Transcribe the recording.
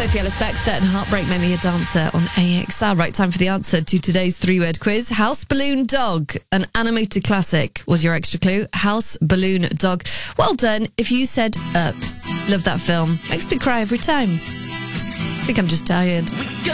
Sophie Ellis-Bextor and Heartbreak Made Me a Dancer on AXR. Right, time for the answer to today's three-word quiz. House Balloon Dog, an animated classic, was your extra clue. House Balloon Dog. Well done. If you said Up, love that film. Makes me cry every time. I think I'm just tired.